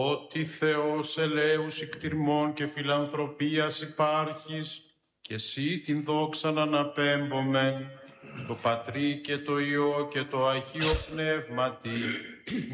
Ότι Θεός ελέους ικτυρμών και φιλανθρωπίας υπάρχεις, και εσύ την δόξαν αναπέμπομεν, το Πατρί και το Υιό και το Αγίο Πνεύματι,